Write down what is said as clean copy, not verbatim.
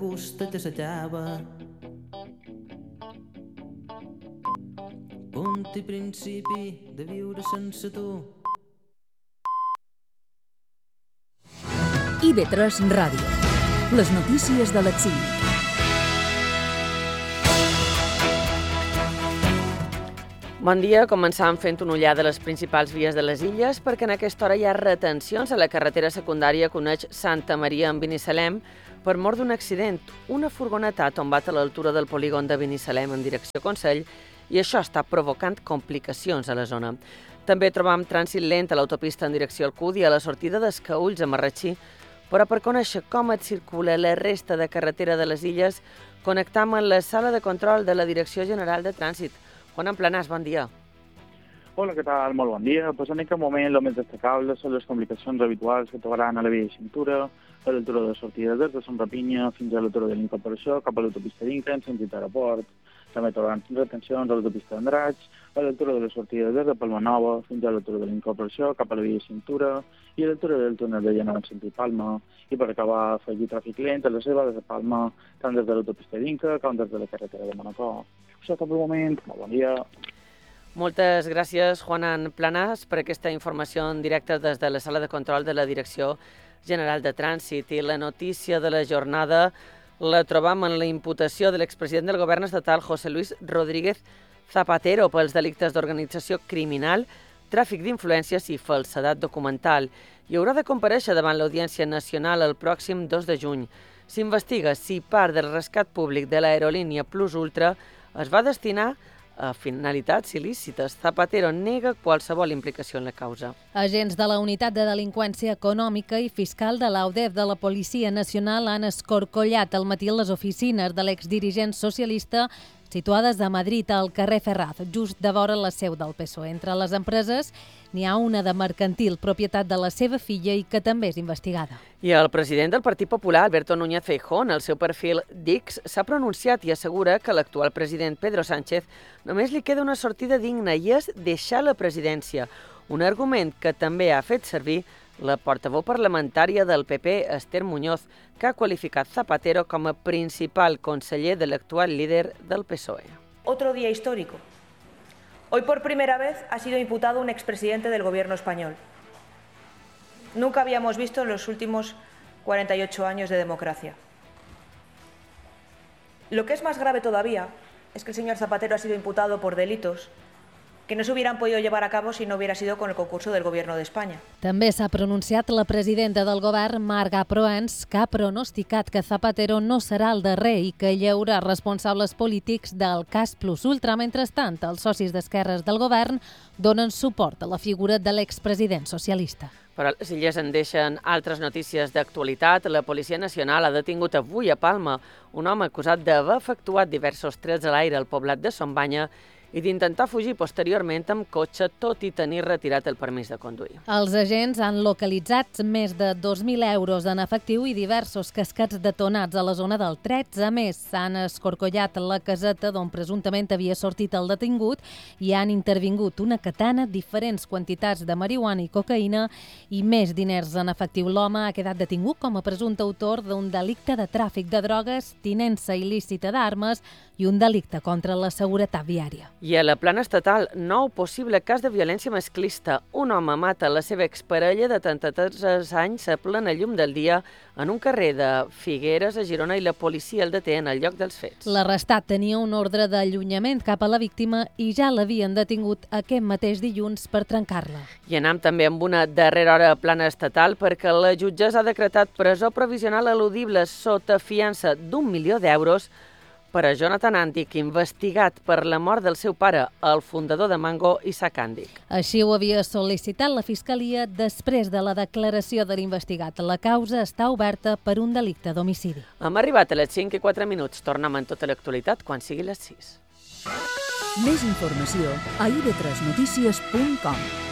Gust t'assajava. Punt i principi de viure sense tu. IB3 Ràdio. Les notícies de l'exili. Bon dia, començàvem fent una ullada a les principals vies de les illes perquè en aquesta hora hi ha retencions a la carretera secundària que uneix Santa Maria amb Binissalem per mort d'un accident. Una furgoneta ha tombat a l'altura del polígon de Binissalem en direcció Consell i això està provocant complicacions a la zona. També trobam trànsit lent a l'autopista en direcció al CUD i a la sortida d'Escaülls a Marratxí, però per conèixer com et circula la resta de carretera de les illes, connectam amb la sala de control de la Direcció General de Trànsit. Juan Planàs, bon dia. Hola, què tal? Molt bon dia. Pues en aquest moment el més destacable són les complicacions habituals que trobaran a la via de cintura, a l'altura de sortida des de Sant Rapinya fins a l'altura de l'Incorporació, cap a l'autopista d'Inca, en sentit aeroport. També trobaran retencions a l'autopista d'Andratx, a l'altura de la sortida des de Palma Nova fins a l'altura de l'Incorporació, cap a la via de cintura i a l'altura del túnel de Llanada en sentit Palma. I per acabar, afegir tràfic lent a les arribades de Palma, tant des de l'autopista d'Inca com des de la carretera de Manacor. Això tot el moment. Molt bon dia. Moltes gràcies, Juan Planàs, per aquesta informació en directe des de la sala de control de la Direcció General de Trànsit. I la notícia de la jornada la trobam en la imputació de l'expresident del govern estatal, José Luis Rodríguez Zapatero, pels delictes d'organització criminal, tràfic d'influències i falsedat documental. I haurà de comparèixer davant l'Audiència Nacional el pròxim 2 de juny. S'investiga si part del rescat públic de l'aerolínia Plus Ultra es va destinar a finalitats il·lícites. Zapatero nega qualsevol implicació en la causa. Agents de la Unitat de Delinqüència Econòmica i Fiscal de l'AUDEF de la Policia Nacional han escorcollat al matí les oficines de l'exdirigent socialista situades a Madrid, al carrer Ferraz, just de vora la seu del PSOE. Entre les empreses n'hi ha una de mercantil, propietat de la seva filla i que també és investigada. I el president del Partit Popular, Alberto Núñez Feijóo, en el seu perfil d'X, s'ha pronunciat i assegura que l'actual president Pedro Sánchez només li queda una sortida digna i és deixar la presidència, un argument que també ha fet servir la portaveu parlamentària del PP, Esther Muñoz, que ha qualificat Zapatero com a principal conseller de l'actual líder del PSOE. Otro día histórico. Hoy por primera vez ha sido imputado un expresidente del gobierno español. Nunca habíamos visto en los últimos 48 años de democracia. Lo que es más grave todavía es que el señor Zapatero ha sido imputado por delitos que no se hubieran podido llevar a cabo si no hubiera sido con el concurso del Gobierno de España. També s'ha pronunciat la presidenta del govern, Marga Proens, que ha pronosticat que Zapatero no serà el darrer i que hi haurà responsables polítics del cas Plus Ultra. Mentrestant, els socis d'esquerres del govern donen suport a la figura de l'expresident socialista. Però les illes en deixen altres notícies d'actualitat. La Policia Nacional ha detingut avui a Palma un home acusat d'haver efectuat diversos trets a l'aire al poblat de Son Banya i d'intentar fugir posteriorment amb cotxe, tot i tenir retirat el permís de conduir. Els agents han localitzat més de 2.000 euros en efectiu i diversos casquets detonats a la zona del 13. A més, s'han escorcollat la caseta d'on presumptament havia sortit el detingut i han intervingut una katana, diferents quantitats de marihuana i cocaïna i més diners en efectiu. L'home ha quedat detingut com a presumpte autor d'un delicte de tràfic de drogues, tinença il·lícita d'armes i un delicte contra la seguretat viària. I a la plana estatal, nou possible cas de violència masclista. Un home mata la seva exparella de 33 anys a plena llum del dia en un carrer de Figueres a Girona i la policia el deté en el lloc dels fets. L'arrestat tenia un ordre d'allunyament cap a la víctima i ja l'havien detingut aquest mateix dilluns per trencar-la. I anem també amb una darrera hora a plana estatal perquè la jutgessa ha decretat presó provisional eludible sota fiança d'1 milió d'euros per a Jonathan Antic, investigat per la mort del seu pare, el fundador de Mango, Isaac Antic. Així ho havia sol·licitat la Fiscalia després de la declaració de l'investigat. La causa està oberta per un delicte d'homicidi. Hem arribat a les 5:04. Tornem en tota l'actualitat quan sigui les 6. Més informació a ib3notícies.com.